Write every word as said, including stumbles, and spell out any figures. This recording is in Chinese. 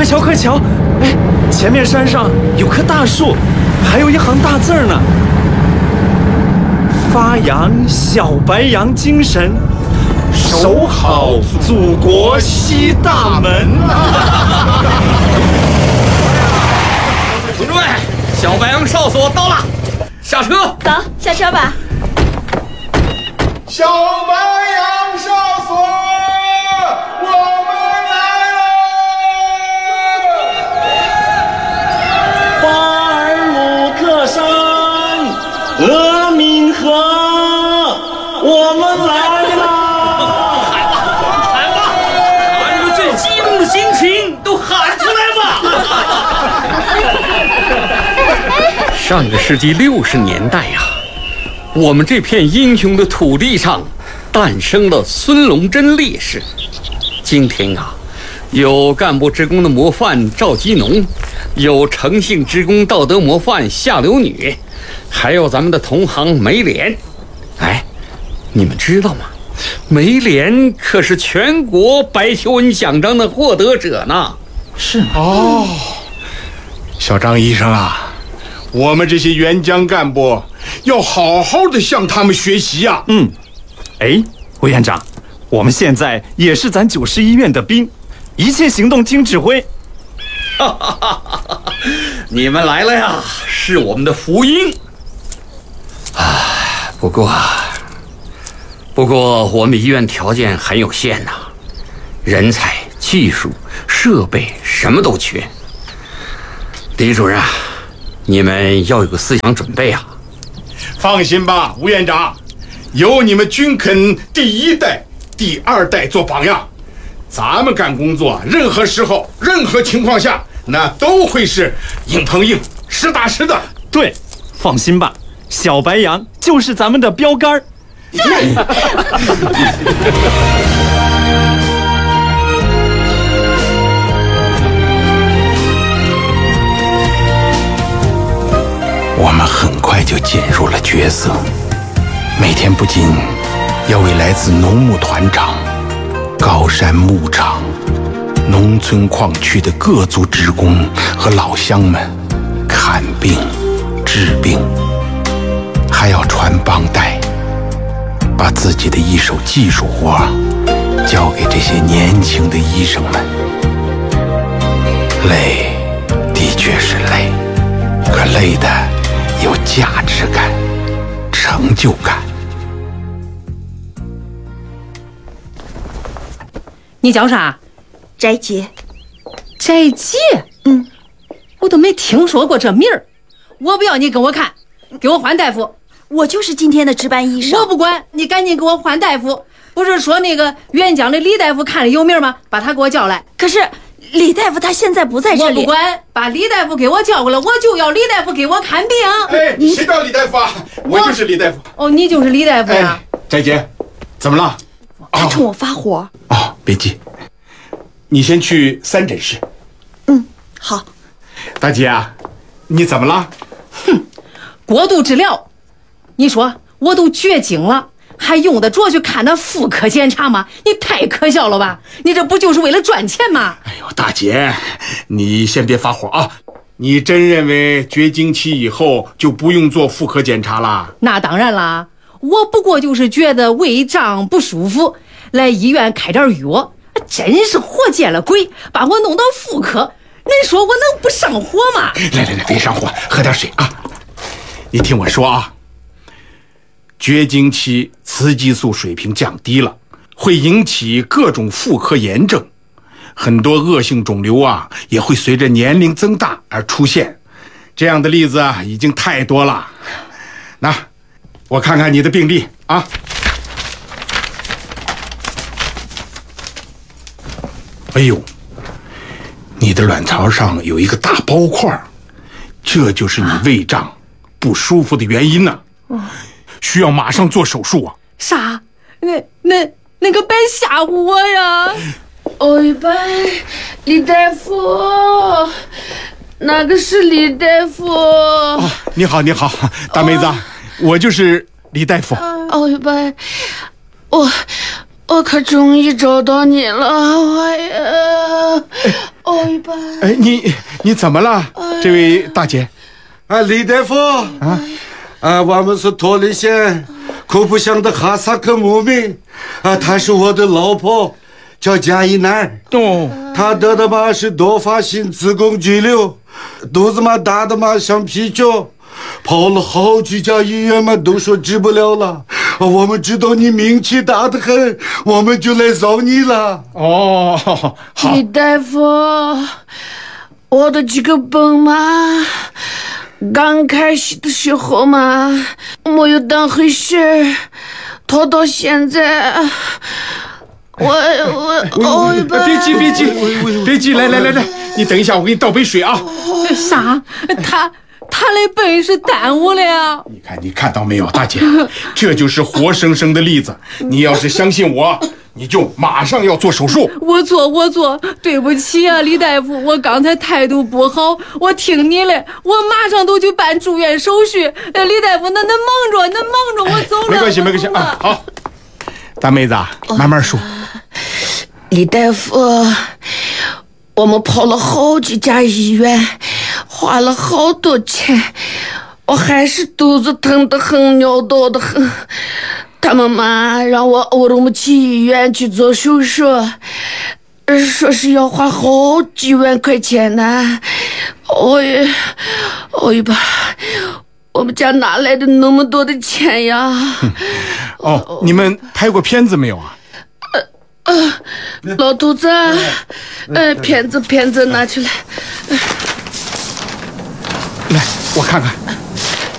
快瞧快瞧，哎，前面山上有棵大树，还有一行大字呢。发扬小白杨精神，守好祖国西大门。 同志们，小白杨哨所到了，下车。 走，下车吧。 小白杨哨所，我们来了！巴尔鲁克山，俄明河，我们来了！ 喊吧，喊着最激动的心情都喊出来吧！上个世纪六十年代呀、啊。我们这片英雄的土地上，诞生了孙龙珍烈士。今天啊，有干部职工的模范赵基农，有诚信职工道德模范夏流女，还有咱们的同行梅莲。哎，你们知道吗？梅莲可是全国白求恩奖章的获得者呢。 是吗？ 哦，小张医生啊，我们这些援疆干部要好好的向他们学习呀、啊。 嗯，哎，委员长，我们现在也是咱九十医院的兵，一切行动听指挥。 哈哈哈哈！你们来了呀，是我们的福音。唉，不过，不过我们医院条件很有限呐、啊，人才、技术、设备什么都缺。李主任，你们要有个思想准备啊。 放心吧，吴院长，有你们军肯第一代、第二代做榜样，咱们干工作，任何时候、任何情况下，那都会是硬碰硬、实打实的。 对，放心吧，小白杨就是咱们的标杆。 我们很快就进入了角色，每天不仅要为来自农牧团场、高山牧场、农村矿区的各族职工和老乡们看病、治病，还要传帮带，把自己的一手技术活交给这些年轻的医生们。累，的确是累，可累的有价值感、成就感。 你叫啥？ 翟杰。 翟杰？ 嗯， 我都没听说过这名儿。我不要你跟我看，给我换大夫。 我就是今天的值班医生。 我不管，你赶紧给我换大夫。不是说那个援疆的李大夫看着有名吗？把他给我叫来。 可是李大夫他现在不在这里。 我不管，把李大夫给我叫过来，我就要李大夫给我看病。 哎，谁叫李大夫啊？我就是李大夫。 哦，你就是李大夫呀？ 哎，翟姐，怎么了？ 他冲我发火。 哦，别急，你先去三诊室。 嗯，好。 大姐啊，你怎么了？ 哼，过度治疗。你说我都绝经了，还用得着去看那妇科检查吗？你太可笑了吧！你这不就是为了赚钱吗？ 哎呦，大姐，你先别发火啊！你真认为绝经期以后就不用做妇科检查了？ 那当然啦，我不过就是觉得胃胀不舒服，来医院开点药，真是活见了鬼，把我弄到妇科，你说我能不上火吗？ 来来来，别上火，喝点水啊！你听我说啊，绝经期雌激素水平降低了，会引起各种妇科炎症，很多恶性肿瘤啊也会随着年龄增大而出现，这样的例子啊已经太多了。那我看看你的病历啊。哎呦，你的卵巢上有一个大包块，这就是你胃胀不舒服的原因呢、啊。需要马上做手术啊！ 啥？那那那个别吓唬我呀！ 哦，拜李大夫，那个是李大夫。 哦，你好，你好，大妹子，哦、我就是李大夫。 哦，拜，我我可终于找到你了！哎呀，哦哦一吧。 哎，你你怎么了，这位大姐？ 啊，李大夫啊，啊，我们是托里县库布乡的哈萨克牧民啊，她是我的老婆，叫贾一楠。 哦， 她得的嘛是多发性子宫肌瘤，肚子嘛大的嘛像皮球，跑了好几家医院嘛都说治不了了。我们知道你名气大得很，我们就来找你了。 哦，好。 李大夫，我的这个病嘛，刚开始的时候嘛没有当回事，拖到现在，我我哦一吧。 别急别急别急，来来来来，你等一下，我给你倒杯水啊。 啥？他他的本事耽误了呀？ 你看，你看到没有，大姐，这就是活生生的例子。你要是相信我，你就马上要做手术。 我做我做，对不起啊，李大夫，我刚才态度不好，我听你的，我马上都去办住院手续。呃，李大夫，那那蒙着，那蒙着，我走了。 没关系，没关系啊。好，大妹子，慢慢说。 李大夫，我们跑了好几家医院，花了好多钱，我还是肚子疼得很，尿道得很。他们嘛让我欧龙不去医院去做手术，说是要花好几万块钱呢。我也，我也吧，我们家哪来的那么多的钱呀？ 哦，你们拍过片子没有啊？ 呃，老头子，呃，片子片子拿出来。 来，我看看。